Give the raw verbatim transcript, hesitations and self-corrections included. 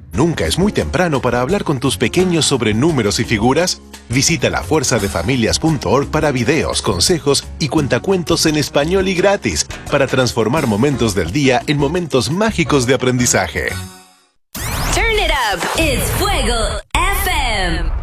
¿Nunca es muy temprano para hablar con tus pequeños sobre números y figuras? Visita la fuerza de familias punto org para videos, consejos y cuentacuentos en español y gratis para transformar momentos del día en momentos mágicos de aprendizaje. Turn it up. It's Fuego F M.